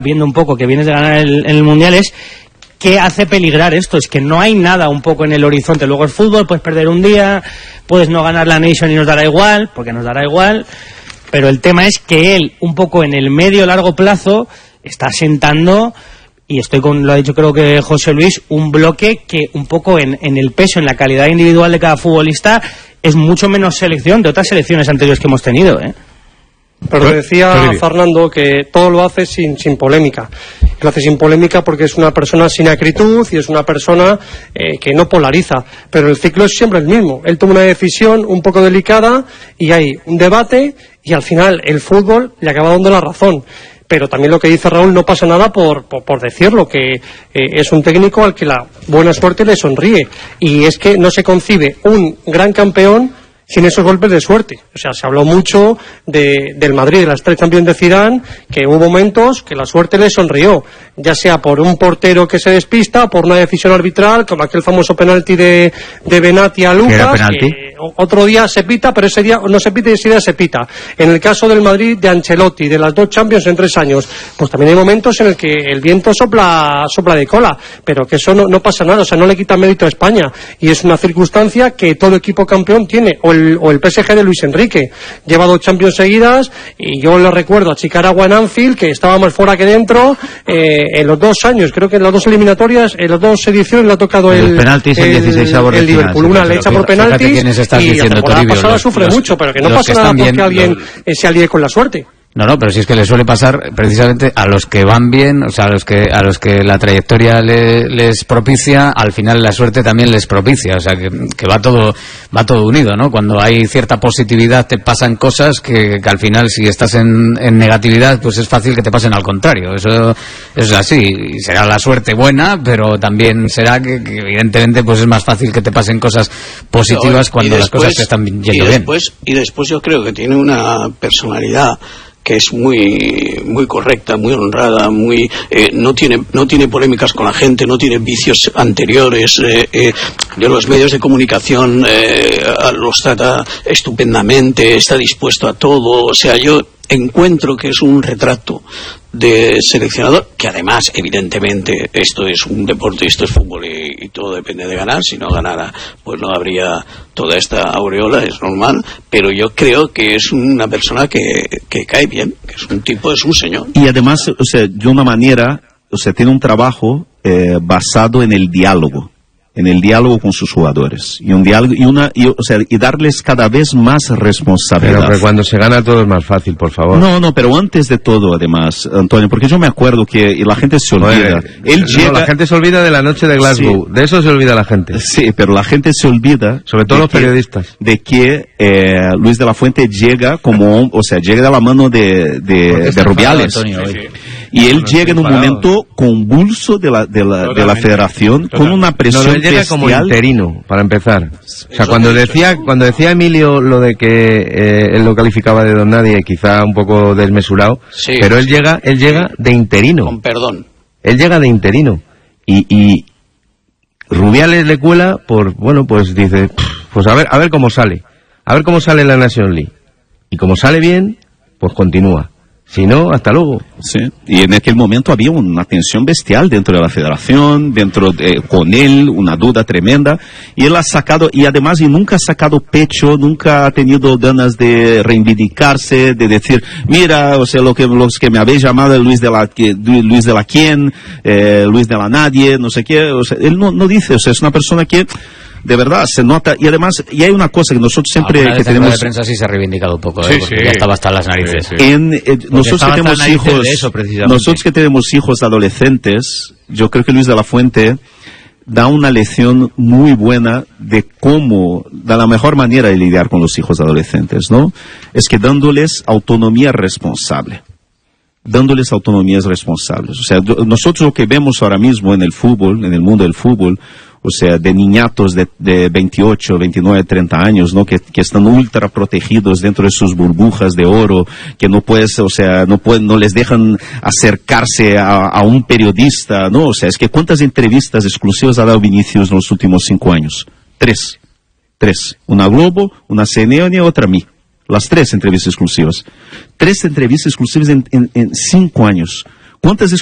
viendo un poco que vienes de ganar en el Mundial, es ¿qué hace peligrar esto? Es que no hay nada un poco en el horizonte. Luego el fútbol, puedes perder un día, puedes no ganar la Nation y nos dará igual, porque nos dará igual, pero el tema es que él, un poco en el medio largo plazo, está sentando, y lo ha dicho creo que José Luis, un bloque que un poco en el peso, en la calidad individual de cada futbolista, es mucho menos selección de otras selecciones anteriores que hemos tenido, ¿eh? Pero decía Fernando que todo lo hace sin polémica. Lo hace sin polémica porque es una persona sin acritud y es una persona que no polariza. Pero el ciclo es siempre el mismo. Él toma una decisión un poco delicada y hay un debate y al final el fútbol le acaba dando la razón. Pero también lo que dice Raúl, no pasa nada por decirlo, que es un técnico al que la buena suerte le sonríe. Y es que no se concibe un gran campeón sin esos golpes de suerte. O sea, se habló mucho del Madrid, de las 3 Champions de Zidane, que hubo momentos que la suerte le sonrió, ya sea por un portero que se despista, por una decisión arbitral, como aquel famoso penalti de Benati a Lucas, que otro día se pita, pero ese día no se pita y ese día se pita. En el caso del Madrid de Ancelotti, de las 2 Champions en 3 años, pues también hay momentos en el que el viento sopla de cola, pero que eso no pasa nada, o sea, no le quita mérito a España, y es una circunstancia que todo equipo campeón tiene, o el PSG de Luis Enrique, lleva 2 Champions seguidas, y yo le recuerdo a Chicaragua en Anfield, que estaba más fuera que dentro, en los 2 años, creo que en las 2 eliminatorias, en las 2 ediciones le ha tocado el penaltis, el 16avo el Liverpool, una le echa por penaltis, y la temporada pasada sufre mucho, pero que no pasa nada porque alguien se alíe con la suerte. No, pero si es que le suele pasar precisamente a los que van bien, o sea, a los que la trayectoria les propicia, al final la suerte también les propicia, o sea, que va todo unido, ¿no? Cuando hay cierta positividad te pasan cosas que al final, si estás en negatividad, pues es fácil que te pasen al contrario. Eso es así, y será la suerte buena, pero también será que evidentemente pues es más fácil que te pasen cosas positivas cuando las cosas te están yendo bien. Y después yo creo que tiene una personalidad que es muy correcta, muy honrada, no tiene polémicas con la gente, no tiene vicios anteriores, de los medios de comunicación los trata estupendamente, está dispuesto a todo, o sea, yo encuentro que es un retrato de seleccionador, que además evidentemente esto es un deporte, esto es fútbol y todo depende de ganar. Si no ganara pues no habría toda esta aureola, es normal, pero yo creo que es una persona que cae bien, que es un tipo, es un señor. Y además, o sea, de una manera, o sea, tiene un trabajo basado en el diálogo con sus jugadores, y un diálogo y darles cada vez más responsabilidad. Pero cuando se gana todo es más fácil, por favor. No, pero antes de todo, además, Antonio, porque yo me acuerdo que la gente se olvida. La gente se olvida de la noche de Glasgow, sí. De eso se olvida la gente. Sí, pero la gente se olvida, sobre todo los periodistas, de que Luis de la Fuente llega llega de la mano de Rubiales. Antonio, sí. Y él llega en un momento convulso de la federación, con una presión él llega como interino, para empezar. O sea, cuando decía Emilio lo de que él lo calificaba de don nadie, quizá un poco desmesurado, sí, pero él llega de interino. Con perdón. Él llega de interino. Y Rubiales le cuela pues dice, pues a ver cómo sale. A ver cómo sale la National League. Y como sale bien, pues continúa. Si no, hasta luego. Sí, y en aquel momento había una tensión bestial dentro de la federación, con él, una duda tremenda, y él ha sacado, y además nunca ha sacado pecho, nunca ha tenido ganas de reivindicarse, de decir, mira, o sea, los que me habéis llamado Luis de la quién, Luis de la nadie, no sé qué, o sea, él no dice, o sea, es una persona que de verdad se nota, y además, y hay una cosa que nosotros siempre que tenemos, de prensa sí se ha reivindicado un poco, sí, porque ya estaba hasta las narices. Sí. Nosotros que tenemos hijos, hijos adolescentes, yo creo que Luis de la Fuente da una lección muy buena de la mejor manera de lidiar con los hijos adolescentes, ¿no? Es que dándoles autonomías responsables. O sea, nosotros lo que vemos ahora mismo en el fútbol, en el mundo del fútbol, o sea, de niñatos de 28, 29, 30 años, ¿no? Que están ultra protegidos dentro de sus burbujas de oro, que no les dejan acercarse a un periodista, ¿no? O sea, es que ¿cuántas entrevistas exclusivas ha dado Vinicius en los últimos 5 años? 3. Una Globo, una CNN y otra a mí. Las 3 entrevistas exclusivas. 3 entrevistas exclusivas en 5 años. ¿Cuántas